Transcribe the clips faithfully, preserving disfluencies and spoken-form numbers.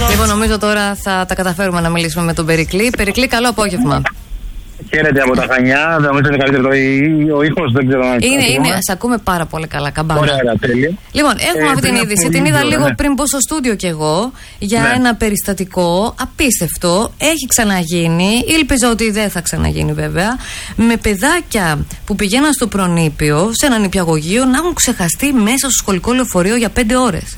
Λοιπόν, νομίζω τώρα θα τα καταφέρουμε να μιλήσουμε με τον Περικλή. Περικλή, καλό απόγευμα. Χαίρετε από τα Χανιά, νομίζω είναι καλύτερο ο ήχος, δεν ξέρω αν είναι. Είναι, είναι, σε ακούμε πάρα πολύ καλά, καμπάνα. Ωραία, τέλεια. Λοιπόν, έχουμε ε, αυτή την είδηση. Την είδα λίγο ναι. πριν πω στο στούντιο κι εγώ για ναι. ένα περιστατικό απίστευτο. Έχει ξαναγίνει, ελπίζω ότι δεν θα ξαναγίνει βέβαια. Με παιδάκια που πηγαίναν στο προνήπιο, σε ένα νηπιαγωγείο, να έχουν ξεχαστεί μέσα στο σχολικό λεωφορείο για πέντε ώρες.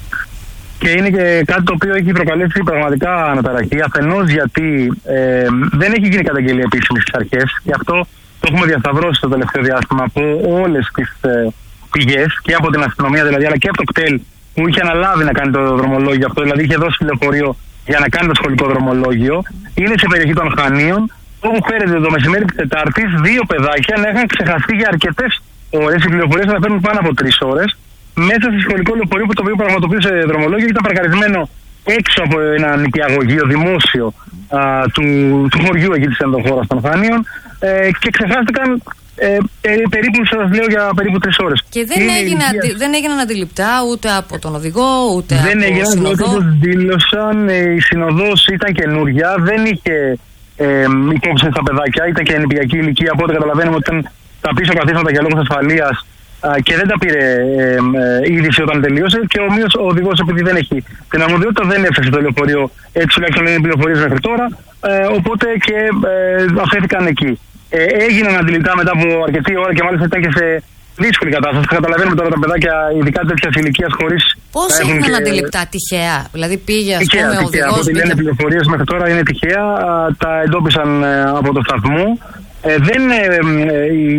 Και είναι και κάτι το οποίο έχει προκαλέσει πραγματικά αναταραχή. Αφενός γιατί ε, δεν έχει γίνει καταγγελία επίσημη στις αρχές. Γι' αυτό το έχουμε διασταυρώσει το τελευταίο διάστημα από όλες τις ε, πηγές και από την αστυνομία δηλαδή, αλλά και από το κτέλ που είχε αναλάβει να κάνει το δρομολόγιο αυτό. Δηλαδή είχε δώσει λεωφορείο για να κάνει το σχολικό δρομολόγιο. Είναι σε περιοχή των Χανίων, όπου φέρεται το μεσημέρι της Τετάρτης δύο παιδάκια να είχαν ξεχαστεί για αρκετές ώρες. Οι πληροφορίες θα παίρνουν πάνω από τρεις ώρες. Μέσα στο σχολικό λεωφορείο που το οποίο πραγματοποιούσε δρομολόγιο ήταν παρκαρισμένο έξω από ένα νηπιαγωγείο δημόσιο α, του, του χωριού εκεί της ενδοχώρας των Χανίων ε, και ξεχάστηκαν ε, περί, περίπου, σας λέω, για περίπου τρεις ώρες. Και δεν, έγινε, αντι, δεν έγιναν αντιληπτά ούτε από τον οδηγό ούτε δεν από έγιναν, συνοδό. Δεν έγιναν, δήλωσαν, ε, η συνοδός ήταν καινούρια, δεν είχε ε, υπόψη στα παιδάκια, ήταν και νηπιακή ηλικία, οπότε καταλαβαίνουμε ότι ήταν τα πίσω καθίσματα για λόγους ασφαλείας και δεν τα πήρε ε, ε, είδηση όταν τελείωσε. Και ομοίως ο οδηγός, επειδή δεν έχει την αρμοδιότητα, δεν έφτασε το λεωφορείο. Έτσι τουλάχιστον είναι πληροφορίες μέχρι τώρα. Ε, οπότε και ε, αφέθηκαν εκεί. Ε, έγιναν αντιληπτά μετά από αρκετή ώρα και μάλιστα ήταν και σε δύσκολη κατάσταση. Καταλαβαίνουμε τώρα τα παιδάκια, ειδικά τέτοια ηλικία, χωρίς. Πώς έγιναν και αντιληπτά, τυχαία? Δηλαδή πήγε, ας πούμε, ο οδηγός. Από ό,τι λένε πληροφορίες μέχρι τώρα είναι τυχαία. Τα εντόπισαν ε, από το σταθμό. Ε, δεν, ε, ε, οι,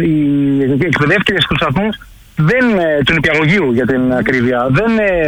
οι εκπαιδεύτριες του σταθμού, δεν, ε, του νηπιαγωγείου για την ακρίβεια, δεν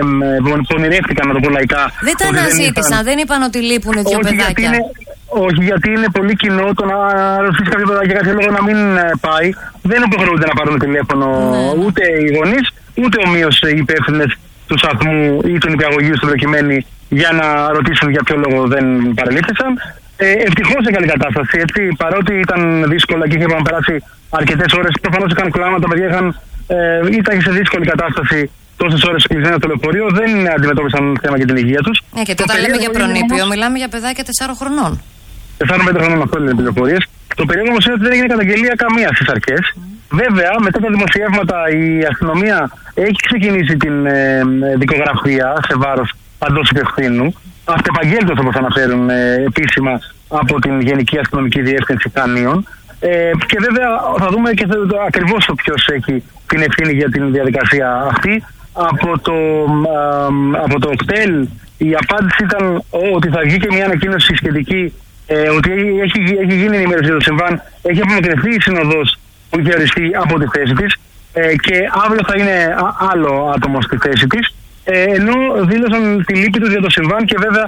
ε, πονηρεύτηκαν, να το πω λαϊκά. Δεν τα αναζήτησαν, δεν, δεν είπαν ότι λείπουν δύο όχι παιδάκια. Γιατί είναι, όχι, γιατί είναι πολύ κοινό το να ρωτήσει κάποιο παιδάκι για κάποιο λόγο να μην πάει. Δεν υποχρεούνται να πάρουν τηλέφωνο ναι. ούτε οι γονείς, ούτε ομοίως οι υπεύθυνες του σταθμού ή του νηπιαγωγείου στην προκειμένη για να ρωτήσουν για ποιο λόγο δεν παρελήφθησαν. Ε, Ευτυχώς σε καλή κατάσταση, έτσι, παρότι ήταν δύσκολα και είχαν περάσει αρκετές ώρες, προφανώς είχαν κλάματα, τα παιδιά είχαν, ε, ήταν σε δύσκολη κατάσταση τόσες ώρες κλεισμένα στο λεωφορείο, δεν αντιμετώπισαν θέμα για την υγεία τους. Ναι, και όταν λέμε για προνήπιο, όμως, μιλάμε για παιδάκια τεσσάρων χρονών. τεσσάρων πέντε χρονών, αυτό είναι πληροφορίες. Το περίεργο όμως είναι ότι δεν έγινε καταγγελία καμία στις αρχές. Mm. Βέβαια, μετά τα δημοσιεύματα, η αστυνομία έχει ξεκινήσει την ε, δικογραφία σε βάρος παντός υπευθύνου. Αυτεπαγγέλτος, όπως αναφέρουν ε, επίσημα από την Γενική Αστυνομική Διεύθυνση Χανίων. Ε, και βέβαια θα δούμε και ακριβώς το ποιος έχει την ευθύνη για την διαδικασία αυτή. Από το, α, από το κτέλ η απάντηση ήταν ότι θα βγει και μια ανακοίνωση σχετική, ε, ότι έχει, έχει γίνει ενημέρωση για το συμβάν, έχει απομακρυνθεί η συνοδός που είχε οριστεί από τη θέση της ε, και αύριο θα είναι άλλο άτομο στη θέση της. Ε, ενώ δήλωσαν τη λύπη τους για το συμβάν και βέβαια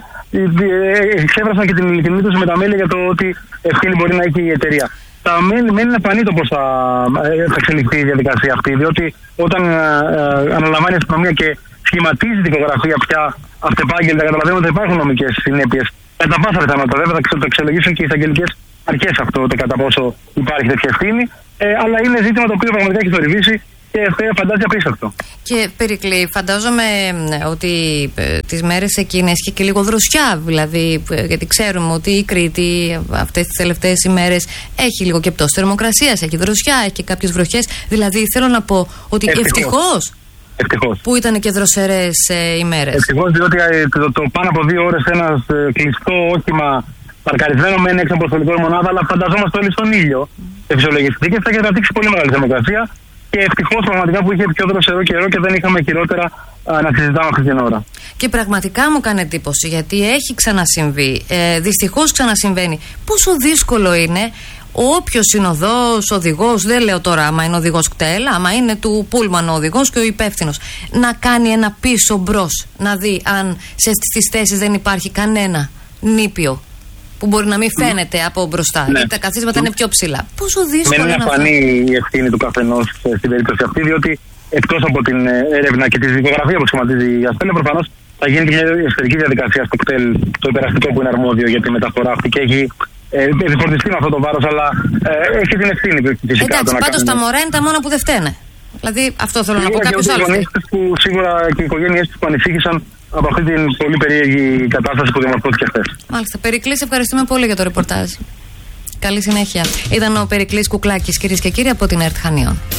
εξέφρασαν και την ειλικρινή τους με τα μέλη για το ότι ευθύνη μπορεί να έχει η εταιρεία. Θα μένει να φανεί το πώς θα, θα εξελιχθεί η διαδικασία αυτή, διότι όταν ε, αναλαμβάνει η αστυνομία και σχηματίζει τη δικογραφία πια αυτεπάγγελτα, καταλαβαίνουμε ότι υπάρχουν νομικές συνέπειες. Κατά πάσα πιθανότητα, βέβαια, θα το εξελογήσουν και οι εισαγγελικές αρχές αυτό, το κατά πόσο υπάρχει τέτοια ευθύνη. Ε, αλλά είναι ζήτημα το οποίο πραγματικά έχει θορυβήσει. Και φαντάζει απίστευτο. Και Περικλή, φαντάζομαι ότι ε, τις μέρες εκείνες είχε και λίγο δροσιά, δηλαδή, ε, γιατί ξέρουμε ότι η Κρήτη αυτές τις τελευταίες ημέρες έχει λίγο και πτώση θερμοκρασίας, έχει δροσιά, έχει και κάποιες βροχές. Δηλαδή, θέλω να πω ότι ευτυχώς, ευτυχώς που ήταν και δροσερές ε, ημέρες. Ευτυχώς, διότι ε, το, το πάνω από δύο ώρες ένας ε, κλειστό όχημα παρκαρισμένο μένει έξω από το σχολικό μονάδα, αλλά φανταζόμαστε όλοι στον ήλιο. Σε φυσιολογικές συνθήκες θα είχε αναπτύξει πολύ μεγάλη θερμοκρασία. Και ευτυχώς πραγματικά που είχε πιο δροσερό καιρό και δεν είχαμε χειρότερα α, να συζητάμε αυτή την ώρα. Και πραγματικά μου κάνει εντύπωση, γιατί έχει ξανασυμβεί. Ε, δυστυχώς ξανασυμβαίνει. Πόσο δύσκολο είναι όποιος συνοδός, οδηγός, δεν λέω τώρα άμα είναι οδηγός κτέλ, άμα είναι του πούλμαν ο οδηγός και ο υπεύθυνος, να κάνει ένα πίσω μπρος, να δει αν σε, στις θέσεις δεν υπάρχει κανένα νήπιο που μπορεί να μην φαίνεται mm. από μπροστά, ναι. γιατί τα καθίσματα mm. είναι πιο ψηλά. Πόσο δύσκολο είναι να φανεί η ευθύνη του καθενός στην περίπτωση αυτή, διότι εκτός από την έρευνα και τη δικογραφία που σχηματίζει η Αστέλεια, προφανώς θα γίνει και μια εσωτερική διαδικασία στο κτέλ, το υπεραστικό που είναι αρμόδιο για τη μεταφορά αυτή και έχει ε, επιφορτιστεί με αυτό το βάρος, αλλά ε, έχει την ευθύνη φυσικά. Εντάξει, πάντως τα μωρά είναι τα μόνα που δεν φταίνε. Δηλαδή αυτό θέλω σίγουρα να πω. Κάποιος άλλος. Σίγουρα και οι οικογένειές τους που ανησύχησαν από αυτή την πολύ περίεργη κατάσταση που διαμορφώθηκε χθες. Μάλιστα. Περικλή, ευχαριστούμε πολύ για το ρεπορτάζ. Καλή συνέχεια. Ήταν ο Περικλής Κουκλάκης, κυρίες και κύριοι, από την ΕΡΤ Χανίων.